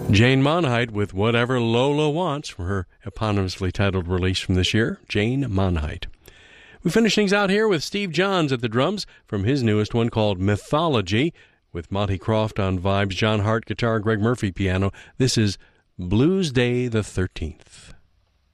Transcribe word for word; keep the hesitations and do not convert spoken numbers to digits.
Jane Monheit with Whatever Lola Wants from her eponymously titled release from this year, Jane Monheit. We finish things out here with Steve Johns at the drums from his newest one called Mythology, with Monty Croft on vibes, John Hart guitar, Greg Murphy piano. This is Blues Day the thirteenth.